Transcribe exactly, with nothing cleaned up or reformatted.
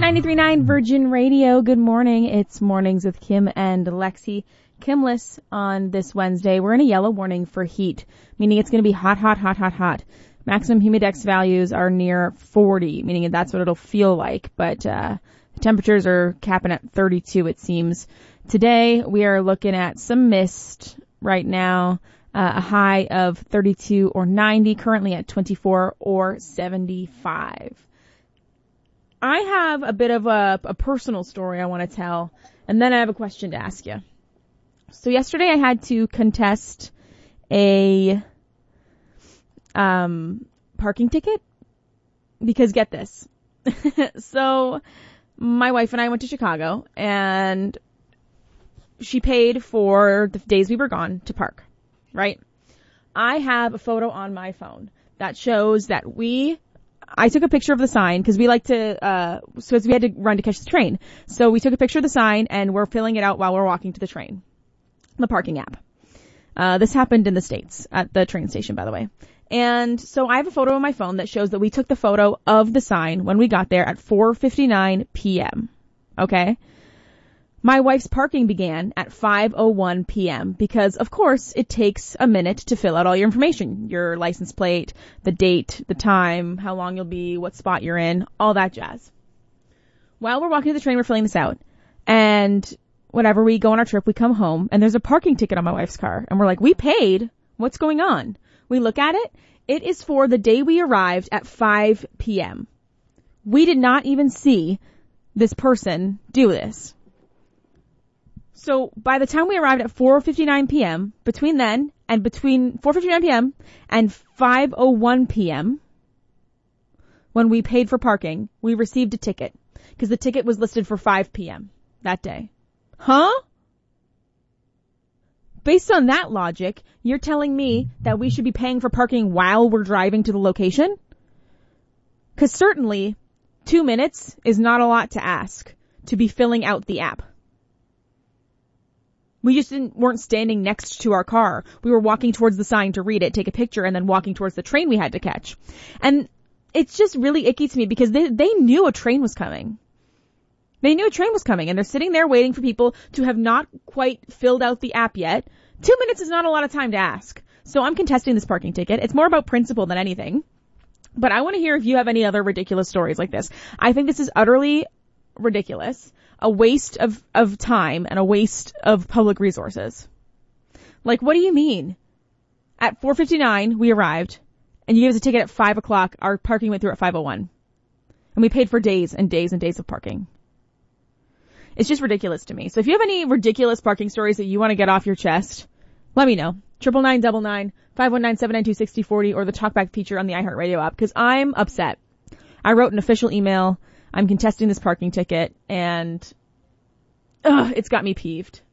ninety-three point nine Virgin Radio. Good morning. It's Mornings with Kim and Lexi. Kimless on this Wednesday. We're in a yellow warning for heat, meaning it's going to be hot, hot, hot, hot, hot. Maximum humidex values are near forty, meaning that's what it'll feel like. But uh the temperatures are capping at thirty-two, it seems. Today, we are looking at some mist right now, uh, a high of thirty-two or ninety, currently at twenty-four or seventy-five. I have a bit of a, a personal story I want to tell, and then I have a question to ask you. So yesterday I had to contest a um parking ticket, because get this. So my wife and I went to Chicago, and she paid for the days we were gone to park, right? I have a photo on my phone that shows that we, I took a picture of the sign because we like to, uh, so we had to run to catch the train. So we took a picture of the sign and we're filling it out while we're walking to the train, the parking app. Uh, this happened in the States at the train station, by the way. And so I have a photo on my phone that shows that we took the photo of the sign when we got there at four fifty-nine p.m. Okay? My wife's parking began at five oh one p.m. because, of course, it takes a minute to fill out all your information. Your license plate, the date, the time, how long you'll be, what spot you're in, all that jazz. While we're walking to the train, we're filling this out. And whenever we go on our trip, we come home, and there's a parking ticket on my wife's car. And we're like, we paid. What's going on? We look at it. It is for the day we arrived at five p.m. We did not even see this person do this. So by the time we arrived at four fifty-nine p.m., between then and between four fifty-nine p.m. and five oh one p.m., when we paid for parking, we received a ticket because the ticket was listed for five p.m. that day. Huh? Based on that logic, you're telling me that we should be paying for parking while we're driving to the location? Because certainly, two minutes is not a lot to ask to be filling out the app. We just didn't, weren't standing next to our car. We were walking towards the sign to read it, take a picture, and then walking towards the train we had to catch. And it's just really icky to me because they, they knew a train was coming. They knew a train was coming, and they're sitting there waiting for people to have not quite filled out the app yet. Two minutes is not a lot of time to ask. So I'm contesting this parking ticket. It's more about principle than anything. But I want to hear if you have any other ridiculous stories like this. I think this is utterly ridiculous. A waste of, of time and a waste of public resources. Like, what do you mean? At four fifty-nine, we arrived, and you gave us a ticket at five o'clock. Our parking went through at five oh one. And we paid for days and days and days of parking. It's just ridiculous to me. So if you have any ridiculous parking stories that you want to get off your chest, let me know. Triple nine double nine, five one nine, seven nine two, six oh four oh or the talkback feature on the iHeartRadio app, because I'm upset. I wrote an official email. I'm contesting this parking ticket, and ugh, it's got me peeved.